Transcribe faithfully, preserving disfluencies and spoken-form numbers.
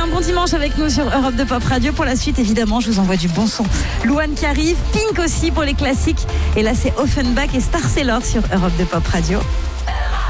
un bon dimanche avec nous sur Europe deux Pop Radio. Pour la suite, évidemment, je vous envoie du bon son. Louane qui arrive, Pink aussi pour les classiques. Et là, c'est Offenbach et Star Sailor sur Europe deux Pop Radio.